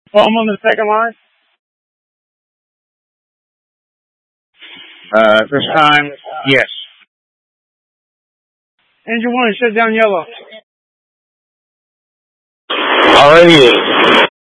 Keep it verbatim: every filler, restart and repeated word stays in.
Well, I'm on the second line. Uh, this time, yes. Engine one, shut down yellow. Alrighty.